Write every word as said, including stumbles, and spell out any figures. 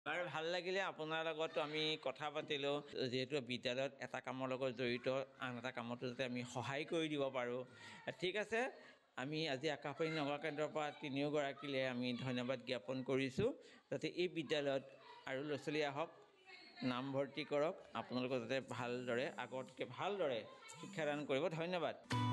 বাৰু ভাল লাগিলে আপোনাৰ লগত আমি কথা পাতিলোঁ যিহেতু বিদ্যালয়ত এটা কামৰ লগত জড়িত আন এটা কামতো যাতে আমি সহায় কৰি দিব পাৰোঁ ঠিক আছে আমি আজি আকাশবাণী নগৰ কেন্দ্ৰৰ পৰা তিনিওগৰাকীলৈ আমি ধন্যবাদ জ্ঞাপন কৰিছোঁ যাতে এই বিদ্যালয়ত আৰু ল'ৰা ছোৱালী আহক নামভৰ্তি কৰক আপোনালোকৰ যাতে ভালদৰে আগতকৈ ভালদৰে শিক্ষাদান কৰিব ধন্যবাদ